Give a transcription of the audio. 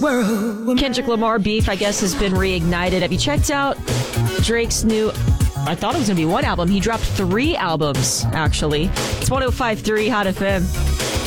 Kendrick Lamar beef, I guess, has been reignited. Have you checked out Drake's new, I thought it was going to be one album. He dropped 3 albums, actually. It's 105.3 Hot FM.